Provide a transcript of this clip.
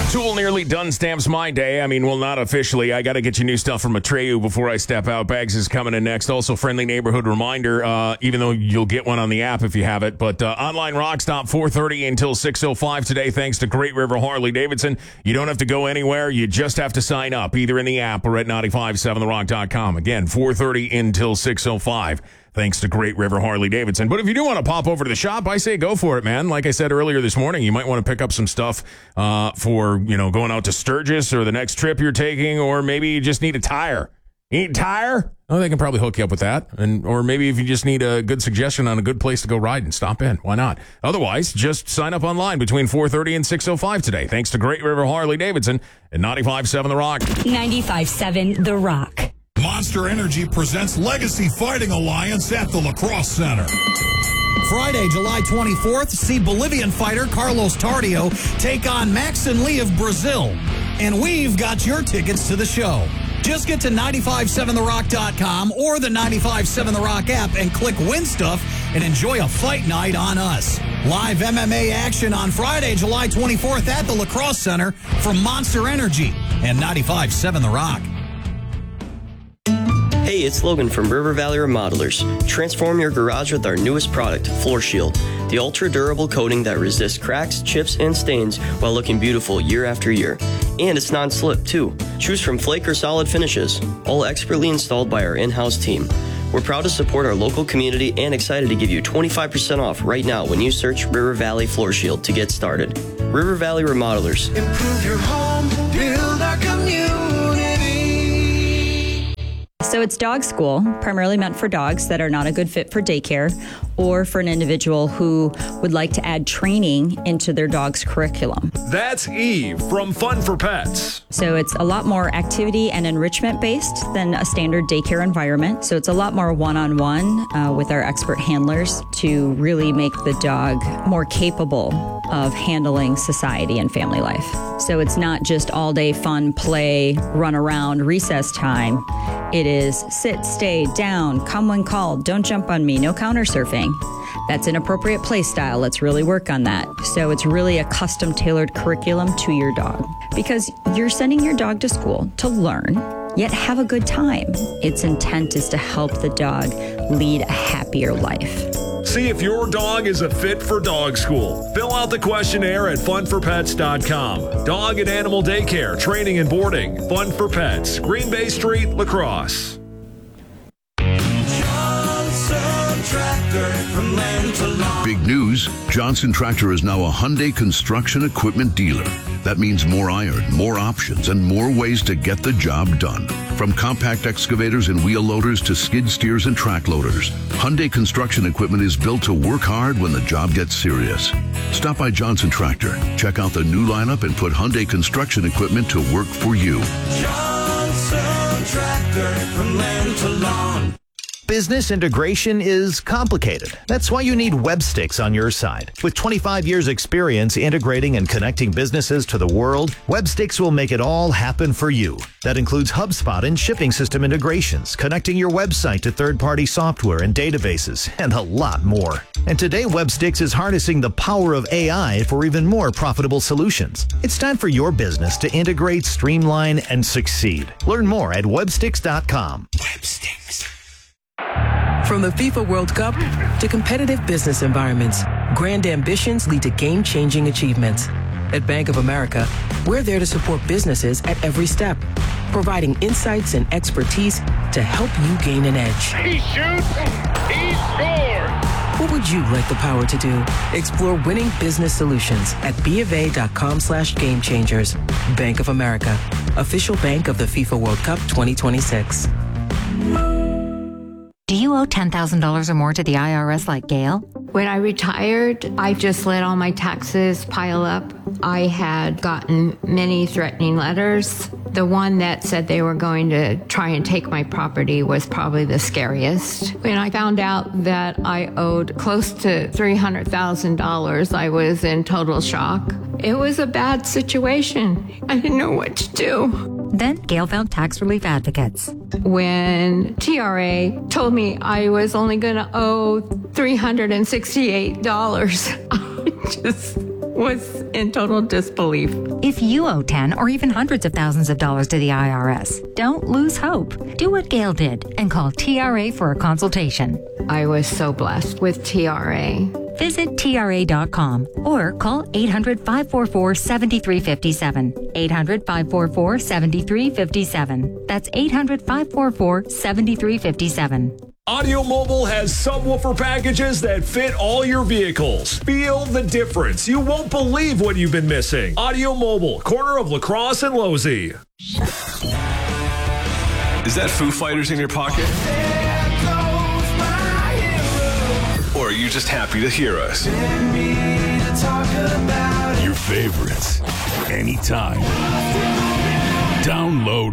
Tool nearly done stamps my day. I mean, well, not officially. I got to get you new stuff from Atreyu before I step out. Bags is coming in next. Also, friendly neighborhood reminder, even though you'll get one on the app if you have it. But online rock stop 4:30 until 6:05 today, thanks to Great River Harley-Davidson. You don't have to go anywhere. You just have to sign up, either in the app or at 957therock.com. Again, 4:30 until 6:05. Thanks to Great River Harley-Davidson. But if you do want to pop over to the shop, I say go for it, man. Like I said earlier this morning, you might want to pick up some stuff for, going out to Sturgis or the next trip you're taking, or maybe you just need a tire. You need a tire? Oh, they can probably hook you up with that. Or maybe if you just need a good suggestion on a good place to go ride and stop in, why not? Otherwise, just sign up online between 4:30 and 6:05 today. Thanks to Great River Harley-Davidson at 95.7 The Rock. 95.7 The Rock. Monster Energy presents Legacy Fighting Alliance at the Lacrosse Center. Friday, July 24th, see Bolivian fighter Carlos Tardio take on Max and Lee of Brazil. And we've got your tickets to the show. Just get to 957therock.com or the 95.7 The Rock app and click Win Stuff and enjoy a fight night on us. Live MMA action on Friday, July 24th at the Lacrosse Center from Monster Energy and 95.7 The Rock. Hey, it's Logan from River Valley Remodelers. Transform your garage with our newest product, Floor Shield. The ultra-durable coating that resists cracks, chips, and stains while looking beautiful year after year. And it's non-slip, too. Choose from flake or solid finishes, all expertly installed by our in-house team. We're proud to support our local community and excited to give you 25% off right now when you search River Valley Floor Shield to get started. River Valley Remodelers. Improve your home, build our community. So it's dog school, primarily meant for dogs that are not a good fit for daycare or for an individual who would like to add training into their dog's curriculum. That's Eve from Fun for Pets. So it's a lot more activity and enrichment based than a standard daycare environment. So it's a lot more one-on-one with our expert handlers to really make the dog more capable of handling society and family life. So it's not just all day fun, play, run around, recess time. It is sit, stay, down, come when called, don't jump on me, no counter surfing. That's inappropriate play style. Let's really work on that. So it's really a custom tailored curriculum to your dog because you're sending your dog to school to learn, yet have a good time. Its intent is to help the dog lead a happier life. See if your dog is a fit for dog school. Fill out the questionnaire at funforpets.com. Dog and animal daycare, training and boarding. Fun for Pets, Green Bay Street, La Crosse. Big news, Johnson Tractor is now a Hyundai construction equipment dealer. That means more iron, more options, and more ways to get the job done. From compact excavators and wheel loaders to skid steers and track loaders, Hyundai construction equipment is built to work hard when the job gets serious. Stop by Johnson Tractor, check out the new lineup, and put Hyundai construction equipment to work for you. Johnson Tractor, from land to lawn. Business integration is complicated. That's why you need Webstix on your side. With 25 years experience integrating and connecting businesses to the world, Webstix will make it all happen for you. That includes HubSpot and shipping system integrations, connecting your website to third-party software and databases, and a lot more. And today, Webstix is harnessing the power of AI for even more profitable solutions. It's time for your business to integrate, streamline, and succeed. Learn more at Webstix.com. Webstix. From the FIFA World Cup to competitive business environments, grand ambitions lead to game-changing achievements. At Bank of America, we're there to support businesses at every step, providing insights and expertise to help you gain an edge. He shoots, he scores! What would you like the power to do? Explore winning business solutions at BofA.com/gamechangers. Bank of America, official bank of the FIFA World Cup 2026. Do you owe $10,000 or more to the IRS like Gail? When I retired, I just let all my taxes pile up. I had gotten many threatening letters. The one that said they were going to try and take my property was probably the scariest. When I found out that I owed close to $300,000, I was in total shock. It was a bad situation. I didn't know what to do. Then Gail found tax relief advocates. When TRA told me I was only going to owe $368, I just was in total disbelief. If you owe 10 or even hundreds of thousands of dollars to the IRS, don't lose hope. Do what Gail did and call TRA for a consultation. I was so blessed with TRA. Visit TRA.com or call 800-544-7357. 800-544-7357. That's 800-544-7357. Audio Mobile has subwoofer packages that fit all your vehicles. Feel the difference. You won't believe what you've been missing. Audio Mobile, corner of La Crosse and Losey. Is that Foo Fighters in your pocket? Or are you just happy to hear us? Your favorites, anytime. Download